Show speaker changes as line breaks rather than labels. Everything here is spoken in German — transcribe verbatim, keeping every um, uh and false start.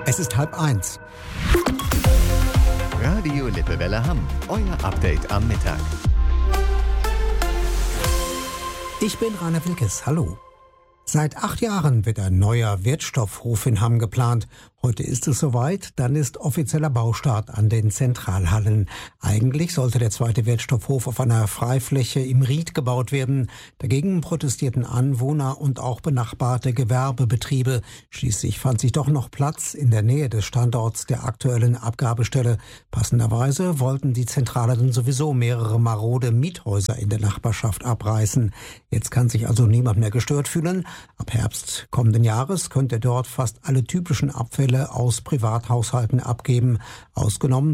Es ist halb eins.
Radio Lippewelle Hamm, euer Update am Mittag.
Ich bin Rainer Wilkes, hallo. Seit acht Jahren wird ein neuer Wertstoffhof in Hamm geplant. Heute ist es soweit, dann ist offizieller Baustart an den Zentralhallen. Eigentlich sollte der zweite Wertstoffhof auf einer Freifläche im Ried gebaut werden. Dagegen protestierten Anwohner und auch benachbarte Gewerbebetriebe. Schließlich fand sich doch noch Platz in der Nähe des Standorts der aktuellen Abgabestelle. Passenderweise wollten die Zentralhallen sowieso mehrere marode Miethäuser in der Nachbarschaft abreißen. Jetzt kann sich also niemand mehr gestört fühlen. Ab Herbst kommenden Jahres könnt ihr dort fast alle typischen Abfälle aus Privathaushalten abgeben. Ausgenommen